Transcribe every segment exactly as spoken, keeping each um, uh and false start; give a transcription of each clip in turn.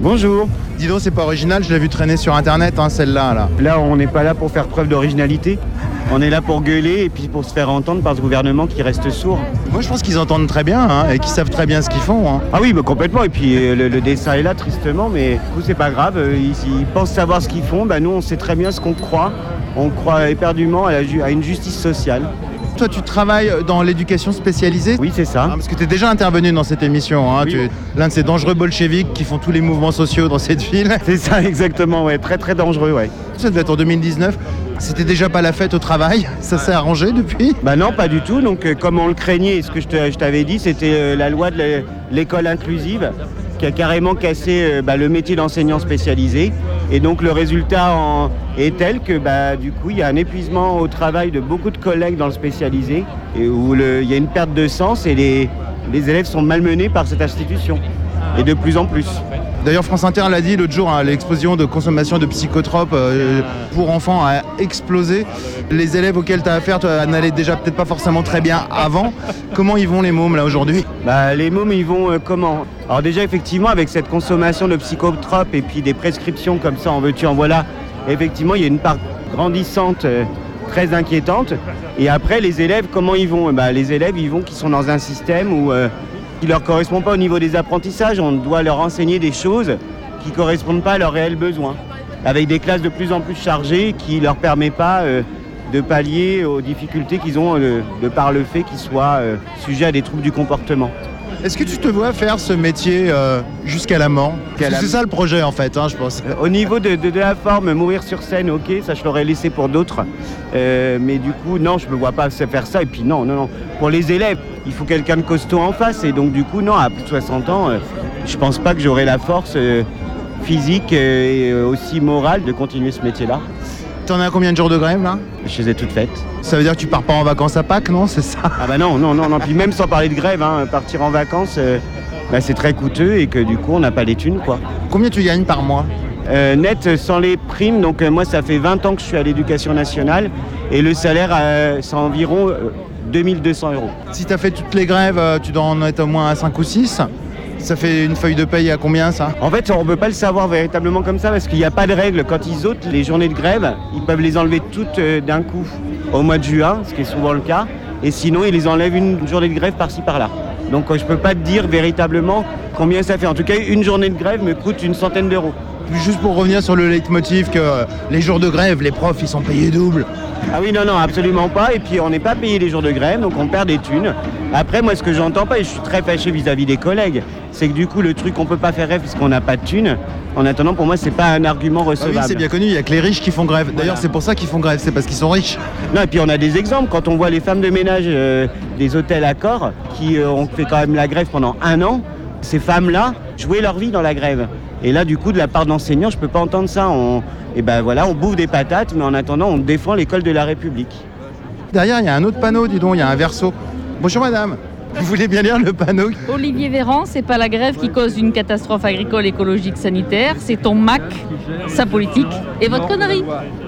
Bonjour. Dis donc, c'est pas original, je l'ai vu traîner sur internet, hein, celle-là. Là. Là, on n'est pas là pour faire preuve d'originalité. On est là pour gueuler et puis pour se faire entendre par ce gouvernement qui reste sourd. Moi, je pense qu'ils entendent très bien hein, et qu'ils savent très bien ce qu'ils font. Hein. Ah oui, bah, complètement. Et puis euh, le, le dessin est là, tristement, mais du coup, c'est pas grave. Ils, ils pensent savoir ce qu'ils font. Bah, nous, on sait très bien ce qu'on croit. On croit éperdument à, la ju- à une justice sociale. Toi, tu travailles dans l'éducation spécialisée ? Oui, c'est ça. Ah, parce que tu es déjà intervenu dans cette émission. Hein, Oui. tu es l'un de ces dangereux bolcheviks qui font tous les mouvements sociaux dans cette ville. C'est ça, exactement. Ouais. Très, très dangereux, ouais. Ça devait être en deux mille dix-neuf. C'était déjà pas la fête au travail. Ça s'est arrangé depuis ? Bah non, pas du tout. Donc, euh, comme on le craignait, ce que je, te- je t'avais dit, c'était euh, la loi de l'é- l'école inclusive qui a carrément cassé euh, bah, le métier d'enseignant spécialisé. Et donc, le résultat en- est tel que, bah, du coup, il y a un épuisement au travail de beaucoup de collègues dans le spécialisé et où le- il y a une perte de sens et les, les élèves sont malmenés par cette institution. Et de plus en plus. D'ailleurs, France Inter l'a dit l'autre jour, hein, l'explosion de consommation de psychotropes euh, pour enfants a explosé. Les élèves auxquels tu as affaire toi, n'allaient déjà peut-être pas forcément très bien avant. Comment ils vont les mômes là aujourd'hui ? Bah, les mômes, ils vont euh, comment ? Alors déjà, effectivement, avec cette consommation de psychotropes et puis des prescriptions comme ça, en veux-tu, en voilà, effectivement, il y a une part grandissante, euh, très inquiétante. Et après, les élèves, comment ils vont ? Bah, les élèves, ils vont qui sont dans un système où... Euh, qui ne leur correspond pas au niveau des apprentissages. On doit leur enseigner des choses qui ne correspondent pas à leurs réels besoins. Avec des classes de plus en plus chargées qui ne leur permettent pas euh, de pallier aux difficultés qu'ils ont euh, de par le fait qu'ils soient euh, sujets à des troubles du comportement. Est-ce que tu te vois faire ce métier euh, jusqu'à la mort ? Parce que c'est ça le projet en fait, hein, je pense. Euh, Au niveau de, de, de la forme, mourir sur scène, ok, ça je l'aurais laissé pour d'autres. Euh, mais du coup, non, je ne me vois pas faire ça. Et puis non, non, non. Pour les élèves, il faut quelqu'un de costaud en face. Et donc du coup, non, à plus de soixante ans, euh, je pense pas que j'aurai la force euh, physique euh, et euh, aussi morale de continuer ce métier-là. T'en as combien de jours de grève là ? Je les ai toutes faites. Ça veut dire que tu pars pas en vacances à Pâques, non ? C'est ça ? Ah bah non, non, non, non. Puis même sans parler de grève, hein, partir en vacances, euh, bah, c'est très coûteux et que du coup, on n'a pas les thunes, quoi. Combien tu gagnes par mois ? Euh, net sans les primes, donc euh, moi ça fait vingt ans que je suis à l'éducation nationale et le salaire euh, c'est environ euh, deux mille deux cents euros. Si t'as fait toutes les grèves, euh, tu dois en être au moins à cinq ou six. Ça fait une feuille de paye à combien ça ? En fait on ne peut pas le savoir véritablement comme ça parce qu'il n'y a pas de règle. Quand ils ôtent les journées de grève, ils peuvent les enlever toutes euh, d'un coup au mois de juin, ce qui est souvent le cas, et sinon ils les enlèvent une journée de grève par-ci par-là. Donc euh, je ne peux pas te dire véritablement combien ça fait. En tout cas une journée de grève me coûte une centaine d'euros. Juste pour revenir sur le leitmotiv que euh, les jours de grève, les profs ils sont payés double. Ah oui, non, non, absolument pas. Et puis on n'est pas payé les jours de grève, donc on perd des thunes. Après, moi, ce que j'entends pas, et je suis très fâché vis-à-vis des collègues, c'est que du coup, le truc, on peut pas faire grève parce qu'on n'a pas de thunes. En attendant, pour moi, c'est pas un argument Ah recevable. oui, c'est bien connu, il y a que les riches qui font grève. D'ailleurs, Voilà. c'est pour ça qu'ils font grève, c'est parce qu'ils sont riches. Non, et puis on a des exemples. Quand on voit les femmes de ménage euh, des hôtels Accor, qui euh, ont fait quand même la grève pendant un an, ces femmes-là jouaient leur vie dans la grève. Et là, du coup, de la part d'enseignants, je peux pas entendre ça. On... Et ben voilà, on bouffe des patates, mais en attendant, on défend l'école de la République. Derrière, il y a un autre panneau, dis donc, il y a un verso. Bonjour madame, vous voulez bien lire le panneau ? Olivier Véran, c'est pas la grève qui cause une catastrophe agricole, écologique, sanitaire, c'est ton M A C, sa politique et votre connerie.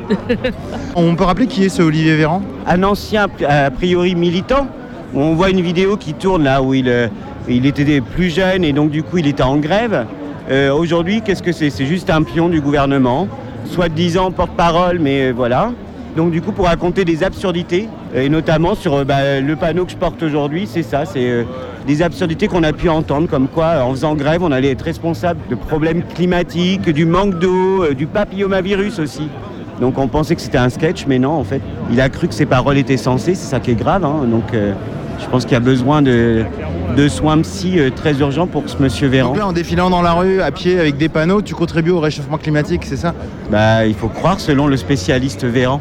On peut rappeler qui est ce Olivier Véran ? Un ancien, a priori, militant. On voit une vidéo qui tourne là où il, euh, il était plus jeune et donc du coup il était en grève. Euh, aujourd'hui, qu'est-ce que c'est ? C'est juste un pion du gouvernement, soit disant porte-parole, mais euh, voilà. Donc du coup, pour raconter des absurdités, euh, et notamment sur euh, bah, le panneau que je porte aujourd'hui, c'est ça, c'est euh, des absurdités qu'on a pu entendre, comme quoi, en faisant grève, on allait être responsable de problèmes climatiques, du manque d'eau, euh, du papillomavirus aussi. Donc on pensait que c'était un sketch, mais non, en fait, il a cru que ses paroles étaient sensées, c'est ça qui est grave, hein. Donc euh, je pense qu'il y a besoin de, de soins psy euh, très urgents pour ce monsieur Véran. Donc là, en défilant dans la rue, à pied, avec des panneaux, tu contribues au réchauffement climatique, c'est ça ? Bah, il faut croire, selon le spécialiste Véran.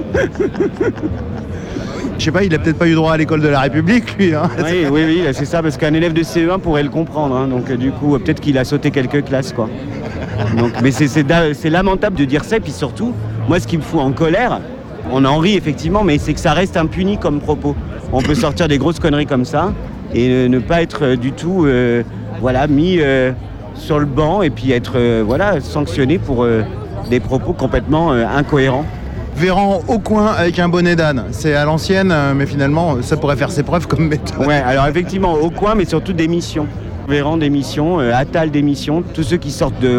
Je sais pas, il a peut-être pas eu droit à l'école de la République, lui. Hein. Oui, oui, oui, c'est ça, parce qu'un élève de C E un pourrait le comprendre. Hein, donc, euh, du coup, euh, peut-être qu'il a sauté quelques classes, quoi. Donc, mais c'est, c'est, da- c'est lamentable de dire ça. Et puis surtout, moi, ce qui me fout en colère, on en rit effectivement, mais c'est que ça reste impuni comme propos. On peut sortir des grosses conneries comme ça et euh, ne pas être euh, du tout euh, voilà, mis euh, sur le banc et puis être euh, voilà, sanctionné pour euh, des propos complètement euh, incohérents. Véran au coin avec un bonnet d'âne. C'est à l'ancienne, euh, mais finalement, ça pourrait faire ses preuves comme méthode. Ouais, alors effectivement, au coin, mais surtout des missions. Véran des missions, euh, Attal des missions, tous ceux qui sortent de